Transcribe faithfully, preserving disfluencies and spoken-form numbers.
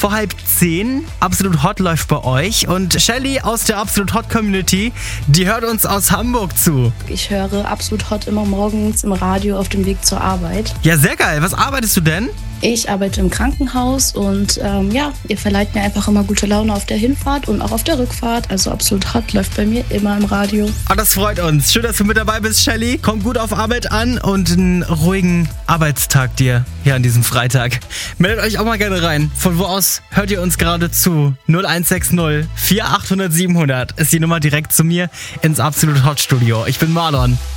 vor halb zehn. Absolut Hot läuft bei euch. Und Shelly aus der Absolut Hot Community, die hört uns aus Hamburg zu. Ich höre Absolut Hot immer morgens im Radio auf dem Weg zur Arbeit. Ja, sehr geil. Was arbeitest du denn? Ich arbeite im Krankenhaus und ähm, ja, ihr verleiht mir einfach immer gute Laune auf der Hinfahrt und auch auf der Rückfahrt. Also Absolut Hot läuft bei mir immer im Radio. Ah, das freut uns. Schön, dass du mit dabei bist, Shelly. Komm gut auf Arbeit an und einen ruhigen Arbeitstag dir hier an diesem Freitag. Meldet euch auch mal gerne rein. Von wo aus hört ihr uns gerade zu? null eins sechs null vier achthundert siebenhundert ist die Nummer direkt zu mir ins Absolut Hot Studio. Ich bin Marlon.